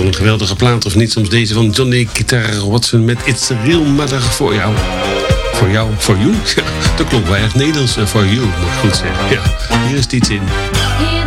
Gewoon een geweldige plaat, of niet? Soms deze van Johnny Guitar Watson met It's a Real Matter voor jou. Voor jou, for you? Ja, dat klonk wel erg Nederlands, for you. Maar goed zeg, ja, hier is die iets in.